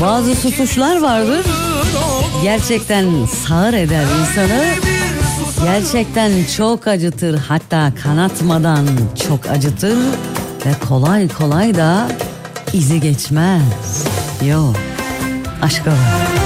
Bazı susuşlar vardır. Gerçekten sağır eder insanı. Gerçekten çok acıtır. Hatta kanatmadan çok acıtır. Ve kolay kolay da izi geçmez. Yok. Aşk var.